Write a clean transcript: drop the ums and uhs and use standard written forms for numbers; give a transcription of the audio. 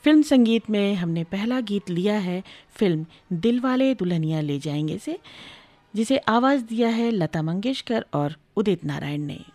Film संगीत में हमने पहला गीत लिया है फिल्म दिलवाले दुल्हनिया ले जाएंगे से, जिसे आवाज़ दिया है लता मंगेशकर और उदित नारायण ने।